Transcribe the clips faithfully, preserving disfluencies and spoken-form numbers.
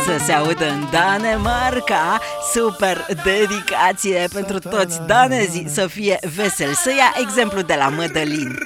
Să se audă în Danemarca. Super dedicație pentru toți danezii. Să fie vesel. Să ia exemplu de la Mădălin.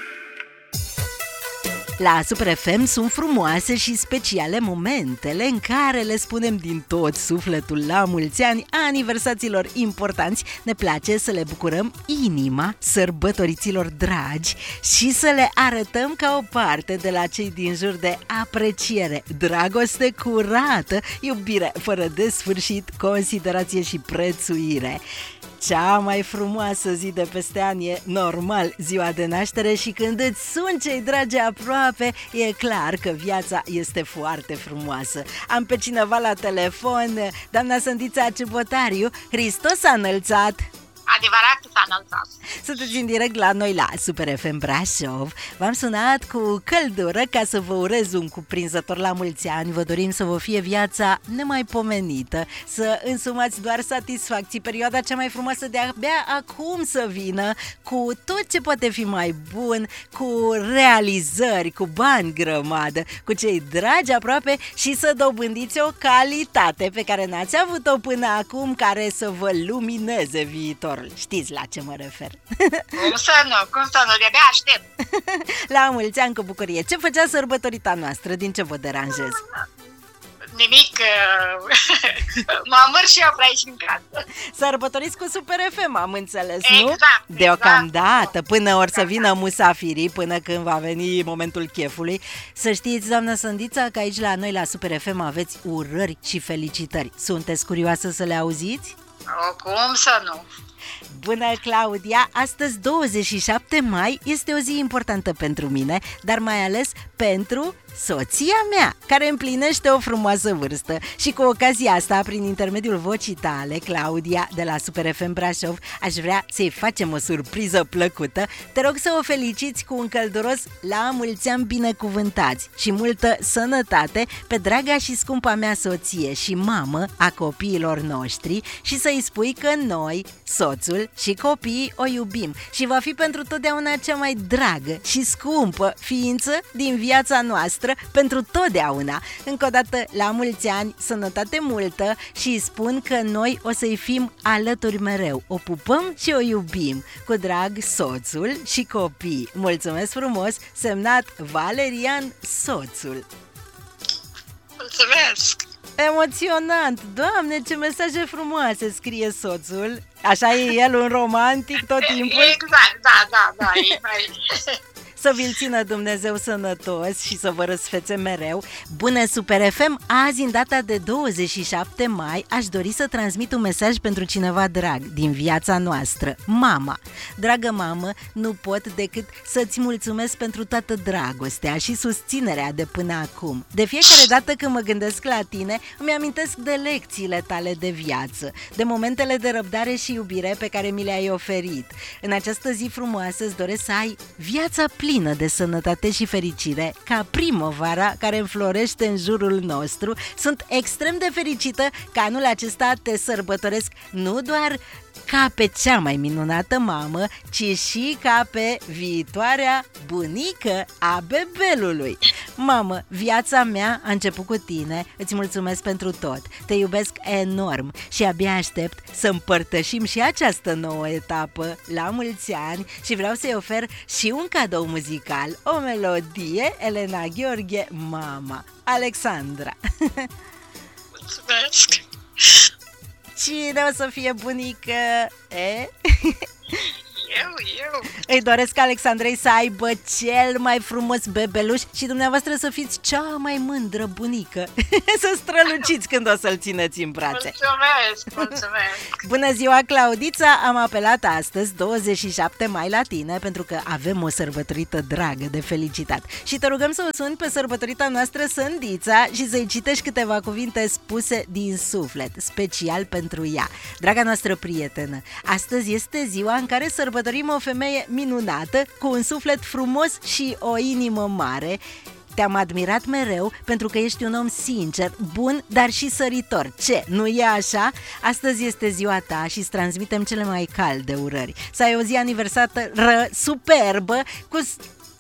La Super F M sunt frumoase și speciale momentele în care le spunem din tot sufletul la mulți ani aniversaților importanți. Ne place să le bucurăm inima sărbătoriților dragi și să le arătăm ca o parte de la cei din jur de apreciere, dragoste curată, iubire fără de sfârșit, considerație și prețuire. Cea mai frumoasă zi de peste an e normal ziua de naștere și când îți sunt cei dragi aproape, e clar că viața este foarte frumoasă. Am pe cineva la telefon, doamna Sândița Ciubotariu. Hristos a înălțat! Adevărat că s-a înălțat. Sunteți în direct la noi la Super F M Brașov. V-am sunat cu căldură ca să vă urez un cuprinzător la mulți ani. Vă dorim să vă fie viața nemaipomenită, să însumați doar satisfacții, perioada cea mai frumoasă de abia acum să vină, cu tot ce poate fi mai bun, cu realizări, cu bani grămadă, cu cei dragi aproape și să dobândiți o calitate pe care n-ați avut-o până acum, care să vă lumineze viitorul. Știți la ce mă refer. Cum să nu, cum să nu, de-abia aștept. La mulți ani cu bucurie. Ce făcea sărbătorita noastră? Din ce vă deranjez? Nimic, mă amâr și eu pe aici în casă. Sărbătoriți cu Super F M, am înțeles, exact, nu? Exact. Deocamdată, până or să vină musafirii, până când va veni momentul chefului. Să știți, doamna Sândița, că aici la noi la Super F M aveți urări și felicitări. Sunteți curioasă să le auziți? O, cum să nu? Bună, Claudia! Astăzi, douăzeci și șapte mai, este o zi importantă pentru mine, dar mai ales pentru soția mea, care împlinește o frumoasă vârstă. Și cu ocazia asta, prin intermediul vocii tale, Claudia, de la Super F M Brașov, aș vrea să-i facem o surpriză plăcută. Te rog să o feliciți cu un călduros la mulți ani binecuvântați și multă sănătate pe draga și scumpa mea soție și mamă a copiilor noștri și să-i spui că noi, soțul și copiii, o iubim și va fi pentru totdeauna cea mai dragă și scumpă ființă din viața noastră pentru totdeauna. Încă o dată, la mulți ani, sănătate multă și spun că noi o să-i fim alături mereu. O pupăm și o iubim. Cu drag, soțul și copii. Mulțumesc frumos, semnat Valerian, soțul. Mulțumesc! Emoționant! Doamne, ce mesaje frumoase scrie soțul. Așa e el, un romantic tot timpul? Exact, da, da, da, e mai... Să vi-l țină Dumnezeu sănătos și să vă răsfețe mereu. Bună, Super F M! Azi, în data de douăzeci și șapte mai, aș dori să transmit un mesaj pentru cineva drag din viața noastră, mama. Dragă mamă, nu pot decât să-ți mulțumesc pentru toată dragostea și susținerea de până acum. De fiecare dată când mă gândesc la tine, îmi amintesc de lecțiile tale de viață, de momentele de răbdare și iubire pe care mi le-ai oferit. În această zi frumoasă îți doresc să ai viața plină de sănătate și fericire, ca primăvara care înflorește în jurul nostru. Sunt extrem de fericită că anul acesta te sărbătoresc nu doar ca pe cea mai minunată mamă, ci și ca pe viitoarea bunică a bebelului. Mamă, viața mea a început cu tine, îți mulțumesc pentru tot, te iubesc enorm și abia aștept să împărtășim și această nouă etapă. La mulți ani și vreau să-i ofer și un cadou muzical, o melodie, Elena Gheorghe, Mama, Alexandra. Mulțumesc! Cine o să fie bunică? E? Eu, eu. Îi doresc Alexandrei să aibă cel mai frumos bebeluș și dumneavoastră să fiți cea mai mândră bunică. Să străluciți când o să-l țineți în brațe. Mulțumesc, mulțumesc. Bună ziua, Claudița! Am apelat astăzi, douăzeci și șapte mai, la tine pentru că avem o sărbătorită dragă de felicitat. Și te rugăm să o suni pe sărbătorita noastră Sândița și să-i citești câteva cuvinte spuse din suflet, special pentru ea. Draga noastră prietenă, astăzi este ziua în care sărbătorim o femeie minunată, cu un suflet frumos și o inimă mare. Te-am admirat mereu pentru că ești un om sincer, bun, dar și săritor. Ce, nu e așa? Astăzi este ziua ta și îți transmitem cele mai calde urări. Să ai o zi aniversară superbă, cu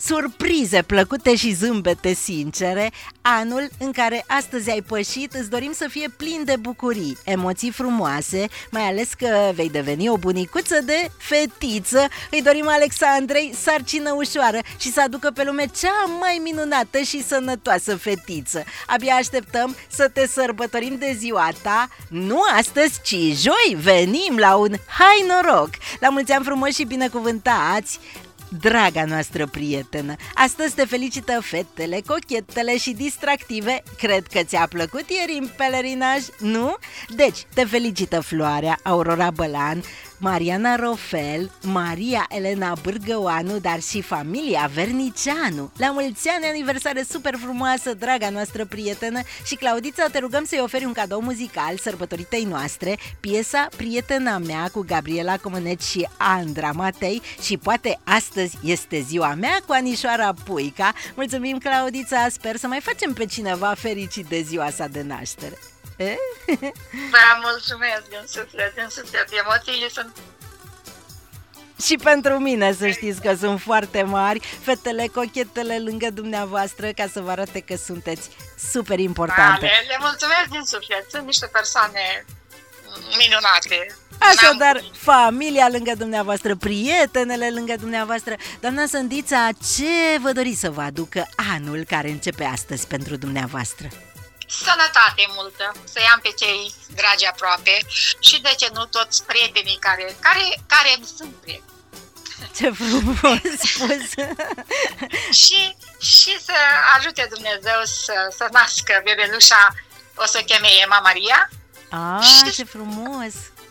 surprize plăcute și zâmbete sincere. Anul în care astăzi ai pășit, îți dorim să fie plin de bucurii, emoții frumoase, mai ales că vei deveni o bunicuță de fetiță. Îi dorim Alexandrei sarcină ușoară și să aducă pe lume cea mai minunată și sănătoasă fetiță. Abia așteptăm să te sărbătorim de ziua ta, nu astăzi, ci joi. Venim la un hai noroc! La mulți ani frumoși și binecuvântați, draga noastră prietenă. Astăzi te felicită fetele cochetele și distractive. Cred că ți-a plăcut ieri în pelerinaj, nu? Deci, te felicită Floarea, Aurora Bălan, Mariana Rofel, Maria Elena Bârgăoanu, dar și familia Vernicianu. La mulți ani, aniversare super frumoasă, draga noastră prietenă. Și Claudița, te rugăm să-i oferi un cadou muzical sărbătoritei noastre, piesa Prietena mea cu Gabriela Comăneci și Andra Matei. Și poate astăzi este ziua mea cu Anișoara Puica. Mulțumim, Claudița, sper să mai facem pe cineva fericit de ziua sa de naștere. Vă mulțumesc din suflet, din suflet. Emoțiile sunt... Și pentru mine, să știți că sunt foarte mari fetele cochetele lângă dumneavoastră, ca să vă arate că sunteți super importante. Ale, le mulțumesc din suflet, sunt niște persoane minunate. Așadar, familia lângă dumneavoastră, prietenele lângă dumneavoastră. Doamna Sândița, ce vă doriți să vă aducă anul care începe astăzi pentru dumneavoastră? Sănătate multă, să-i am pe cei dragi aproape și, de ce nu, toți prietenii care, care, care îmi sunt prieteni. Ce frumos spus! și, și să ajute Dumnezeu să, să nască bebelușa, o să o cheme Ema Maria. Ah, și ce frumos!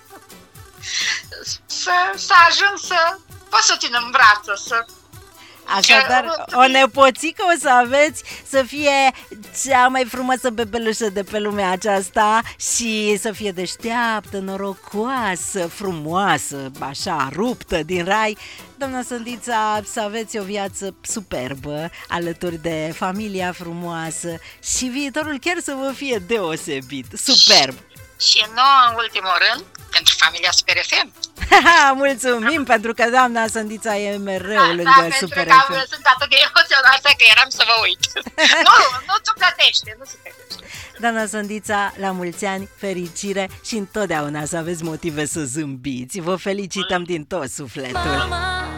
Să, să ajung să pot să o țin în brață, să... Așadar, o nepoțică o să aveți, să fie cea mai frumoasă bebelușă de pe lumea aceasta și să fie deșteaptă, norocoasă, frumoasă, așa, ruptă din rai. Doamna Sândița, să aveți o viață superbă alături de familia frumoasă și viitorul chiar să vă fie deosebit, superb. Și nu în ultimul rând, pentru familia Super F M. Mulțumim, pentru că doamna Sândița e mereu da, lângă da, Super F M. pentru că sunt atât de emoționată că eram să vă uit. nu, nu se plătește, nu se plătește. Doamna Sândița, la mulți ani, fericire și întotdeauna să aveți motive să zâmbiți. Vă felicităm din tot sufletul. Mama.